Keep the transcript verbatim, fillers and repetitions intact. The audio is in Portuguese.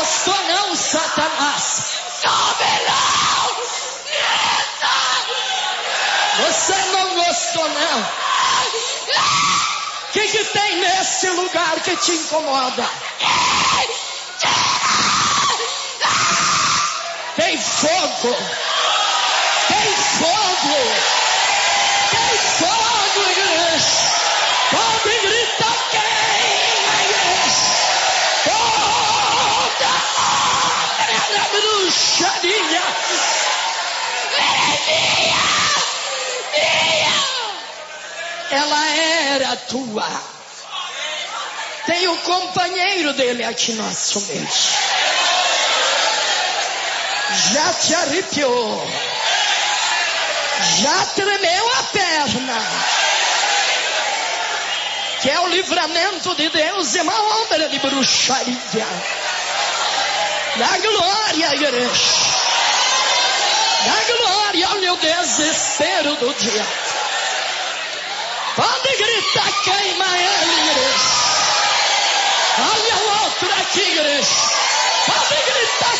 gostou não, Satanás? Sobe não! Você não gostou não? O que que tem nesse lugar que te incomoda? Tem fogo! Tem fogo! Tem fogo, igreja! Pode gritar queima, igreja! Toda obra da bruxaria! Ela era tua. Tem o companheiro dele aqui no nosso meio. Já te arrepiou. Já tremeu a perna. Que é o livramento de Deus e uma obra de bruxaria. Dá glória, igreja. Dá glória, olha o desespero do diabo. Pode gritar, queima ele, igreja. Olha o outro aqui, igreja. Pode gritar,